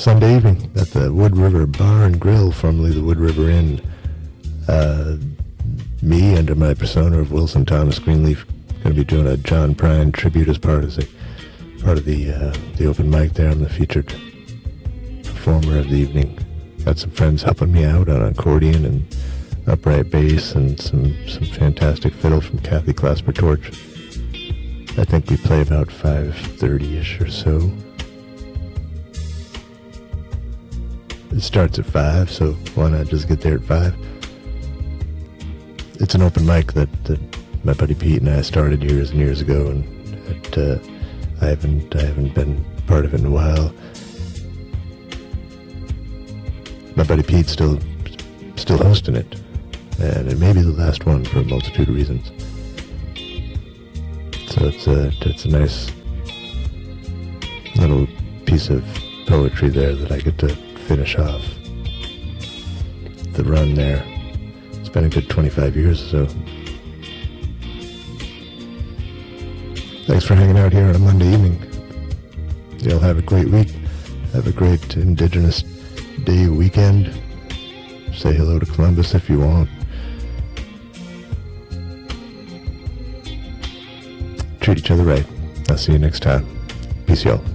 Sunday evening at the Wood River Bar and Grill, formerly the Wood River Inn. Me, under my persona of Wilson Thomas Greenleaf, going to be doing a John Prine tribute as part of the open mic there. I'm the featured performer of the evening. Got some friends helping me out on accordion and upright bass and some fantastic fiddle from Kathy Clasper Torch. I think we play about 5:30ish or so. It starts at 5, so why not just get there at 5? It's an open mic that my buddy Pete and I started years and years ago, and I haven't been part of it in a while. My buddy Pete's still hosting it, and it may be the last one for a multitude of reasons. So it's a nice little piece of poetry there that I get to finish off the run there. It's been a good 25 years or so. Thanks for hanging out here on a Monday evening. Y'all have a great week. Have a great Indigenous Day weekend. Say hello to Columbus if you want. Treat each other right. I'll see you next time. Peace, y'all.